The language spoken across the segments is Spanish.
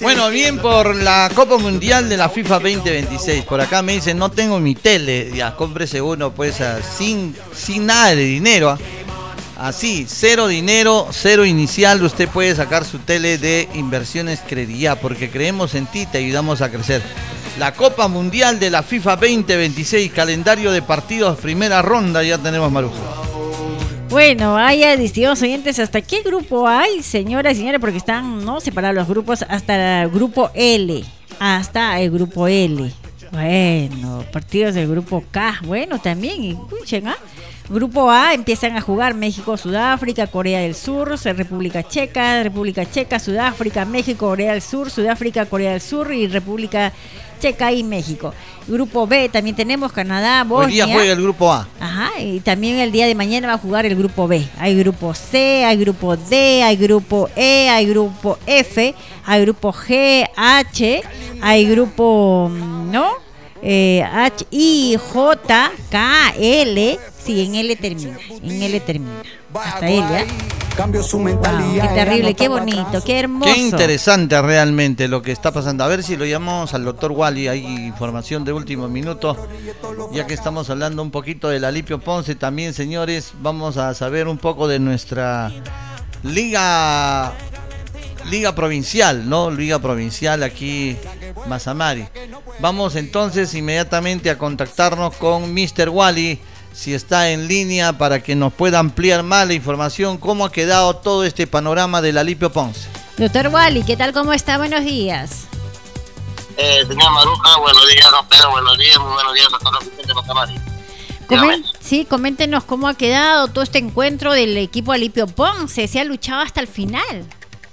Bueno, bien por la Copa Mundial de la FIFA 2026. Por acá me dicen, no tengo mi tele. Ya, cómprese uno, pues, sin nada de dinero. Así, cero dinero, cero inicial. Usted puede sacar su tele de Inversiones Credía, porque creemos en ti, te ayudamos a crecer. La Copa Mundial de la FIFA 2026, calendario de partidos, primera ronda, ya tenemos, Maruja. Bueno, hay distintos oyentes. ¿Hasta qué grupo hay, señoras y señores? Porque están separados los grupos hasta el grupo L. Hasta el grupo L. Bueno, partidos del grupo K. Bueno, también, escuchen, Grupo A empiezan a jugar México, Sudáfrica, Corea del Sur, República Checa, Sudáfrica, México, Corea del Sur, Sudáfrica, Corea del Sur y República Checa y México. Grupo B también tenemos Canadá, Bosnia. Hoy día juega el grupo A. Ajá, y también el día de mañana va a jugar el grupo B. Hay grupo C, hay grupo D, hay grupo E, hay grupo F, hay grupo G, H, hay grupo, H, I, J, K, L. Sí, en L termina. Hasta L, Cambió su mentalidad. Qué terrible, qué bonito, qué hermoso. Qué interesante realmente lo que está pasando. A ver si lo llamamos al doctor Wally. Hay información de último minuto. Ya que estamos hablando un poquito del Alipio Ponce también, señores, vamos a saber un poco de nuestra liga provincial, ¿no? Liga provincial aquí, Mazamari. Vamos entonces inmediatamente a contactarnos con Mr. Wally, si está en línea, para que nos pueda ampliar más la información, cómo ha quedado todo este panorama del Alipio Ponce. Doctor Wally, ¿qué tal? ¿Cómo está? Buenos días. Señor Maruja, buenos días, don Pedro, buenos días, muy buenos días a todos los clientes de Mazamari. Sí, coméntenos cómo ha quedado todo este encuentro del equipo Alipio Ponce. Se ha luchado hasta el final.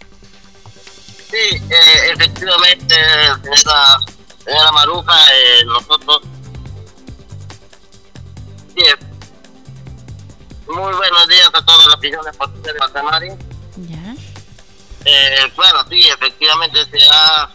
Sí, efectivamente, señora Maruja, nosotros... Muy buenos días a todas las opiniones deportivas de Mazamari. Ya. Bueno, sí, efectivamente se ha...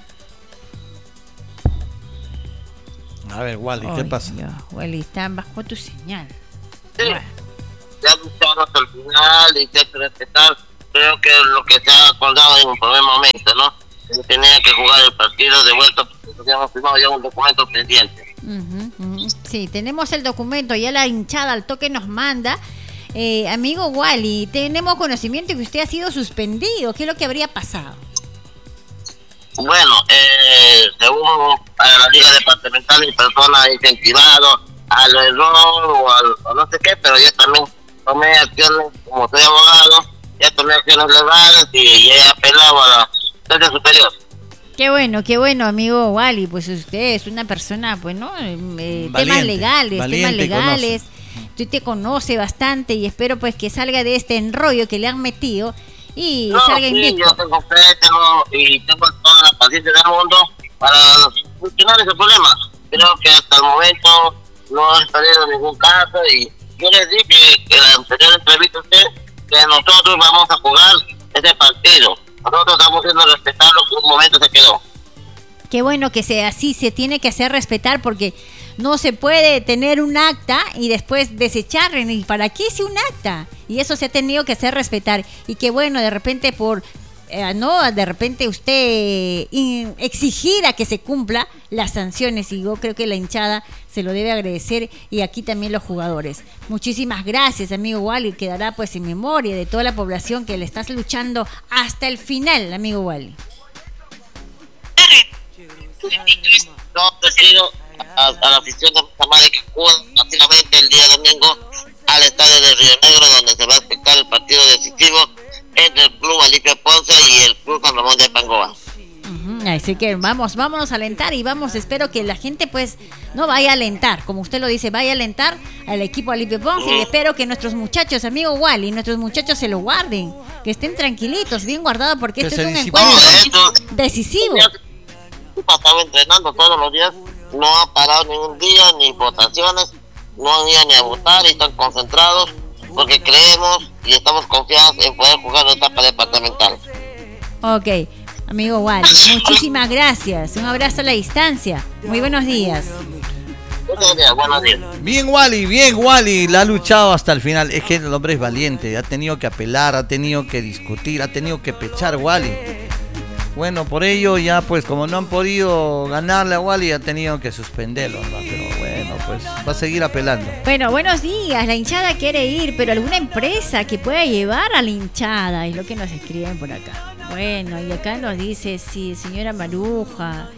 A ver, Wally, ¿qué pasa? Wally, está bajo tu señal. Sí, se ha luchado hasta el final y se hay que respetar. Creo que lo que se ha acordado en un primer momento, ¿no? Se tenía que jugar el partido de vuelta porque habíamos firmado ya un documento pendiente. Sí, tenemos el documento, ya la hinchada al toque nos manda. Amigo Wally, tenemos conocimiento que usted ha sido suspendido. ¿Qué es lo que habría pasado? Bueno, según la Liga Departamental, mi persona ha incentivado al error o no sé qué, pero yo también tomé acciones, como soy abogado, ya tomé acciones legales y he apelado a la Corte Superior. Qué bueno, amigo Wally, pues usted es una persona, pues, ¿no? Temas legales, usted te conoce bastante y espero pues que salga de este enrollo que le han metido y salga invicto. Yo tengo fe, y tengo toda la paciencia del mundo para solucionar ese problema. Creo que hasta el momento no he salido ningún caso y yo les dije en la anterior entrevista a usted que nosotros vamos a jugar ese partido. Nosotros estamos haciendo respetar lo que en un momento se quedó. Qué bueno que sea así, se tiene que hacer respetar porque no se puede tener un acta y después desecharlo. ¿Y para qué es un acta? Y eso se ha tenido que hacer respetar. Y que bueno, de repente de repente usted exigir a que se cumpla las sanciones, y yo creo que la hinchada se lo debe agradecer y aquí también los jugadores. Muchísimas gracias, amigo Wally, quedará pues en memoria de toda la población que le estás luchando hasta el final, amigo Wally. No, decido a la afición de Mazamari que juega básicamente el día domingo al estadio de Río Negro, donde se va a espectar el partido decisivo entre el Club Alipio Ponce y el Club San Ramón de Pangoa. Así que vámonos a alentar y espero que la gente pues no vaya a alentar, como usted lo dice, vaya a alentar al equipo Alipio Ponce y espero que nuestros muchachos, amigo Wally, nuestros muchachos se lo guarden, que estén tranquilitos, bien guardados, porque este es un encuentro decisivo. Estaba entrenando todos los días, no ha parado ningún día, ni votaciones, no han ido ni a votar y están concentrados porque creemos y estamos confiados en poder jugar la etapa departamental. Ok, amigo Wally, muchísimas gracias, un abrazo a la distancia, muy buenos días. Buenos días. Bien Wally, la ha luchado hasta el final. Es que el hombre es valiente, ha tenido que apelar, ha tenido que discutir, ha tenido que pechar, Wally. Bueno, por ello ya pues como no han podido ganarle a Wally, ha tenido que suspenderlo, ¿no? Pero bueno, pues va a seguir apelando. Bueno, buenos días. La hinchada quiere ir, pero alguna empresa que pueda llevar a la hinchada, es lo que nos escriben por acá. Bueno, y acá nos dice, sí, señora Maruja.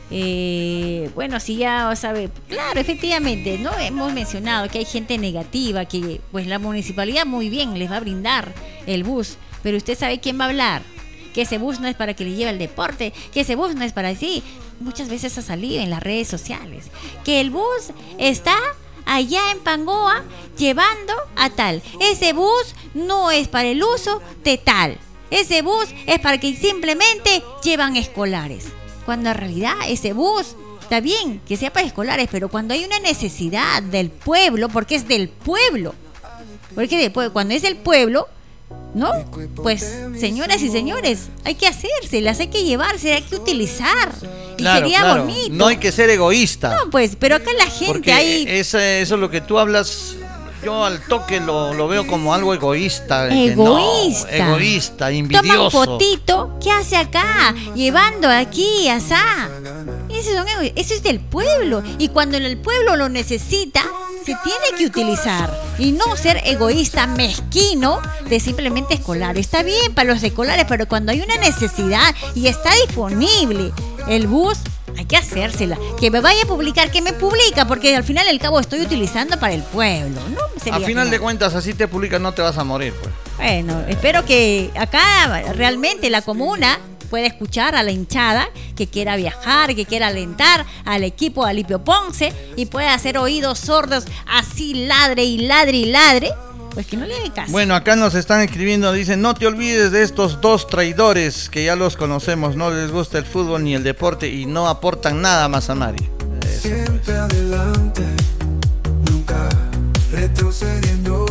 Bueno, sí, ya sabe, claro, efectivamente, no hemos mencionado que hay gente negativa, que pues la municipalidad muy bien les va a brindar el bus, pero usted sabe quién va a hablar, que ese bus no es para que le lleve al deporte, que ese bus no es para así. Muchas veces ha salido en las redes sociales que el bus está allá en Pangoa llevando a tal. Ese bus no es para el uso de tal. Ese bus es para que simplemente llevan escolares. Cuando en realidad ese bus está bien que sea para escolares, pero cuando hay una necesidad del pueblo, porque es del pueblo, cuando es del pueblo, ¿no? Pues, señoras y señores, hay que hacérselas, hay que llevarse, hay que utilizar. Y Claro, sería claro. bonito. No hay que ser egoísta. No, pues, pero acá la gente Porque hay... eso es lo que tú hablas. Yo al toque lo veo como algo egoísta. que Egoísta. no, egoísta, Toma un envidioso. fotito, ¿qué hace acá? Llevando aquí, asá. Eso es del pueblo. Y cuando el pueblo lo necesita, se tiene que utilizar. Y no ser egoísta, mezquino, de simplemente escolar. Está bien para los escolares, pero cuando hay una necesidad y está disponible el bus, hay que hacérsela. Que me vaya a publicar, que me publica, porque al final y al cabo estoy utilizando para el pueblo, ¿no? A final de cuentas, así te publican, no te vas a morir, pues. Bueno, espero que acá realmente la comuna pueda escuchar a la hinchada que quiera viajar, que quiera alentar al equipo de Alipio Ponce y pueda hacer oídos sordos, así ladre y ladre y ladre, pues que no le haga caso. Bueno, acá nos están escribiendo, dicen, no te olvides de estos dos traidores que ya los conocemos, no les gusta el fútbol ni el deporte y no aportan nada más a nadie. Eso, Siempre pues. adelante, nunca retrocediendo.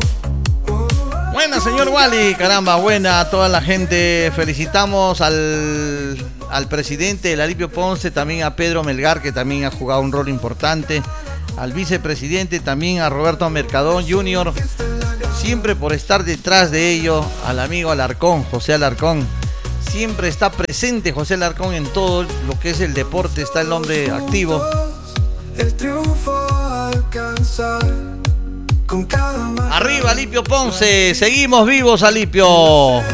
Buena, señor Wally, caramba, buena a toda la gente. Felicitamos al presidente del Alipio Ponce, también a Pedro Melgar, que también ha jugado un rol importante, al vicepresidente, también a Roberto Mercadón Jr., siempre por estar detrás de ello, al amigo Alarcón, José Alarcón. Siempre está presente José Alarcón en todo lo que es el deporte, está el hombre activo. El triunfo a alcanzar con cada Arriba Alipio Ponce, seguimos vivos Alipio.